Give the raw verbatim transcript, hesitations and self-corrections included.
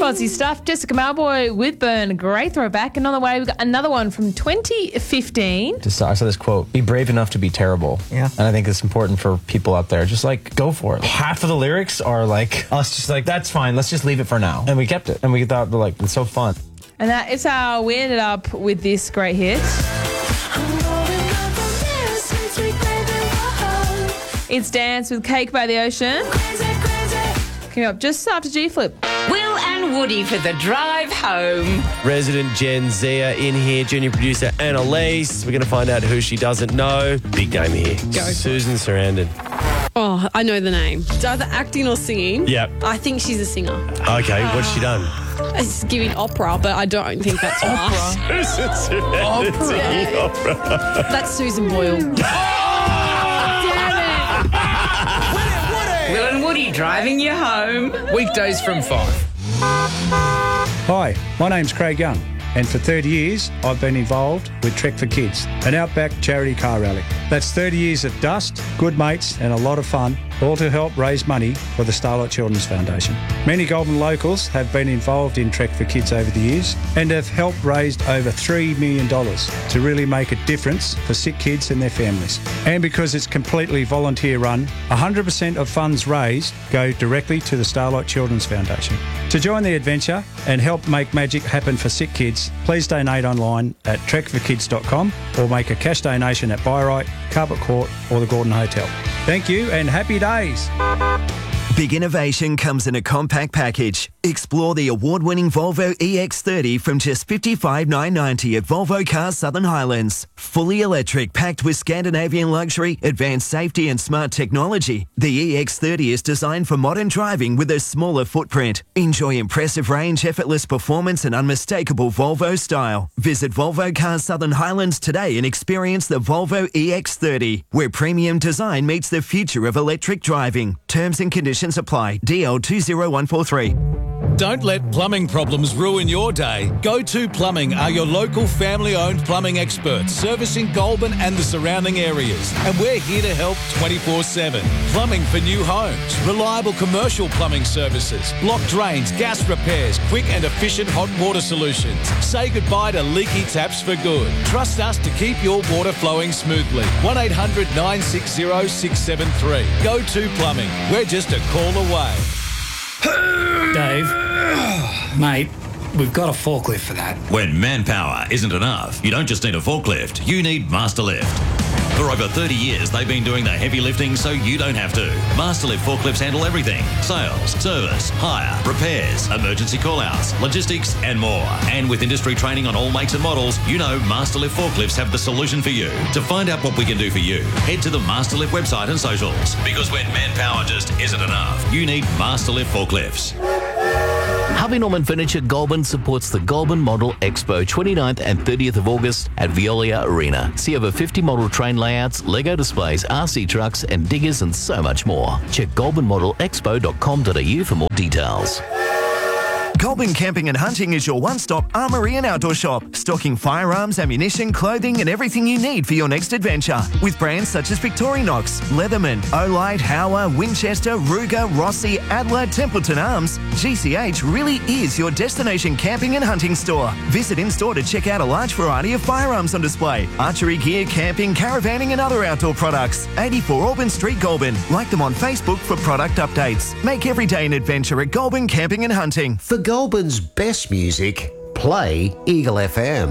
Aussie stuff. Jessica Malboy with Burn, great throwback. And on the way, we've got another one from twenty fifteen. Just, I saw this quote, be brave enough to be terrible. Yeah. And I think it's important for people out there. Just like, go for it. Half of the lyrics are like, us just like, that's fine, let's just leave it for now. And we kept it. And we thought, like, it's so fun. And that is how we ended up with this great hit. It's Dance with Cake by the Ocean. Coming up just after G-Flip. Will and Woody for the drive home. Resident Gen Zia in here, junior producer Annalise. We're going to find out who she doesn't know. Big game here. Go. Susan Sarandon. Oh, I know the name. It's either acting or singing. Yep. I think she's a singer. Okay, what's she done? It's giving opera, but I don't think that's right. Susan Sarandon singing opera. That's Susan Boyle. Will and Woody driving you home. Weekdays from five. Hi, my name's Craig Young, and for thirty years I've been involved with Trek for Kids, an outback charity car rally. That's thirty years of dust, good mates and a lot of fun, all to help raise money for the Starlight Children's Foundation. Many Goulburn locals have been involved in Trek for Kids over the years and have helped raise over three million dollars to really make a difference for sick kids and their families. And because it's completely volunteer run, one hundred percent of funds raised go directly to the Starlight Children's Foundation. To join the adventure and help make magic happen for sick kids, please donate online at trek for kids dot com or make a cash donation at Byrite, Carpet Court or the Gordon Hotel. Thank you and happy days. Big innovation comes in a compact package. Explore the award-winning Volvo E X thirty from just fifty-five thousand nine hundred ninety dollars at Volvo Cars Southern Highlands. Fully electric, packed with Scandinavian luxury, advanced safety and smart technology. The E X thirty is designed for modern driving with a smaller footprint. Enjoy impressive range, effortless performance and unmistakable Volvo style. Visit Volvo Cars Southern Highlands today and experience the Volvo E X thirty, where premium design meets the future of electric driving. Terms and conditions apply. D L two zero one four three. Don't let plumbing problems ruin your day. Go To Plumbing are your local family-owned plumbing experts, servicing Goulburn and the surrounding areas. And we're here to help twenty-four seven. Plumbing for new homes, reliable commercial plumbing services, block drains, gas repairs, quick and efficient hot water solutions. Say goodbye to leaky taps for good. Trust us to keep your water flowing smoothly. one eight hundred nine six zero six seven three. Go To Plumbing. We're just a call away. Dave, mate, we've got a forklift for that. When manpower isn't enough, you don't just need a forklift, you need Masterlift. For over thirty years, they've been doing the heavy lifting so you don't have to. Masterlift forklifts handle everything. Sales, service, hire, repairs, emergency call-outs, logistics and more. And with industry training on all makes and models, you know Masterlift forklifts have the solution for you. To find out what we can do for you, head to the Masterlift website and socials. Because when manpower just isn't enough, you need Masterlift forklifts. Harvey Norman Furniture Goulburn supports the Goulburn Model Expo twenty-ninth and thirtieth of August at Veolia Arena. See over fifty model train layouts, Lego displays, R C trucks and diggers and so much more. Check goulburn model expo dot com dot a u for more details. Goulburn Camping and Hunting is your one-stop armoury and outdoor shop, stocking firearms, ammunition, clothing and everything you need for your next adventure. With brands such as Victorinox, Leatherman, Olight, Hauer, Winchester, Ruger, Rossi, Adler, Templeton Arms, G C H really is your destination camping and hunting store. Visit in-store to check out a large variety of firearms on display, archery gear, camping, caravanning and other outdoor products. eighty-four Auburn Street, Goulburn. Like them on Facebook for product updates. Make every day an adventure at Goulburn Camping and Hunting. For Goulburn's best music, play Eagle F M.